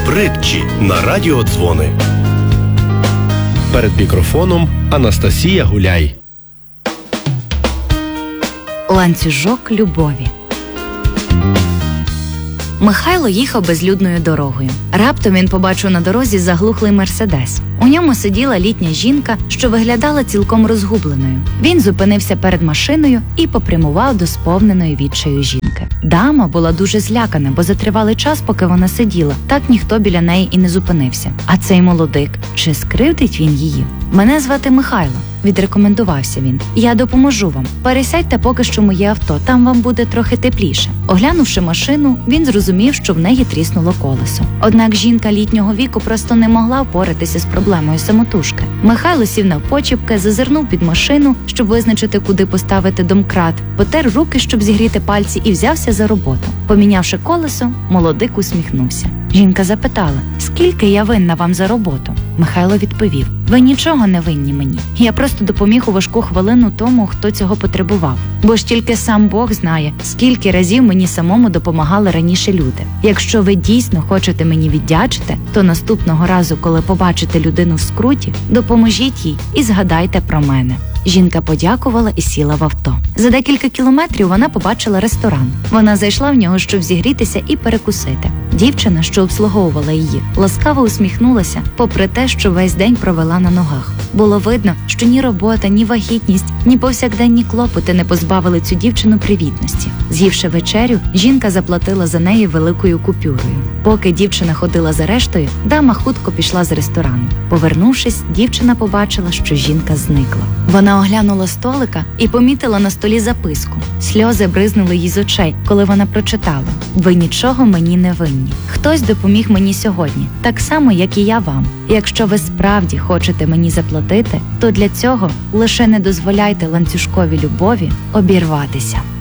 Притчі на радіодзвони. Перед мікрофоном Анастасія Гуляй. Ланцюжок любові. Михайло їхав безлюдною дорогою. Раптом він побачив на дорозі заглухлий мерседес. У ньому сиділа літня жінка, що виглядала цілком розгубленою. Він зупинився перед машиною і попрямував до сповненої відчаю жінки. Дама була дуже злякана, бо за тривалий час, поки вона сиділа, так ніхто біля неї і не зупинився. А цей молодик, чи скривдить він її? «Мене звати Михайло», – відрекомендувався він. «Я допоможу вам. Пересядьте поки що моє авто, там вам буде трохи тепліше». Оглянувши машину, він зрозумів, що в неї тріснуло колесо. Однак жінка літнього віку просто не могла впоратися з проблемою самотужки. Михайло сів навпочіпки, зазирнув під машину, щоб визначити, куди поставити домкрат, потер руки, щоб зігріти пальці, і взявся за роботу. Помінявши колесо, молодик усміхнувся. Жінка запитала: «Скільки я винна вам за роботу?» Михайло відповів: «Ви нічого не винні мені. Я просто допоміг у важку хвилину тому, хто цього потребував. Бо ж тільки сам Бог знає, скільки разів мені самому допомагали раніше люди. Якщо ви дійсно хочете мені віддячити, то наступного разу, коли побачите людину в скруті, допоможіть їй і згадайте про мене». Жінка подякувала і сіла в авто. За декілька кілометрів вона побачила ресторан. Вона зайшла в нього, щоб зігрітися і перекусити. Дівчина, що обслуговувала її, ласкаво усміхнулася, попри те, що весь день провела на ногах. Було видно, що ні робота, ні вагітність, ні повсякденні клопоти не позбавили цю дівчину привітності. З'ївши вечерю, жінка заплатила за неї великою купюрою. Поки дівчина ходила за рештою, дама хутко пішла з ресторану. Повернувшись, дівчина побачила, що жінка зникла. Вона оглянула столика і помітила на столі записку. Сльози бризнули їй з очей, коли вона прочитала: «Ви нічого мені не винні. Хтось допоміг мені сьогодні, так само, як і я вам. Якщо ви справді хочете мені заплатити, то для цього лише не дозволяйте ланцюжкові любові обірватися».